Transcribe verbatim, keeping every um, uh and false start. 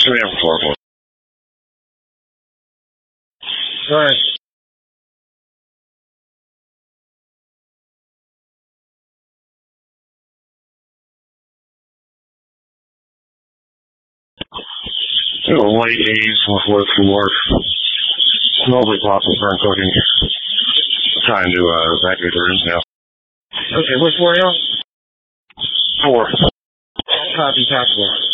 Three and four, four. Go ahead. You know, late eighties before the floor. Slowly possible burn cooking. Trying to uh, evacuate the rooms now. Okay, what floor are you on? Four. Copy, task force.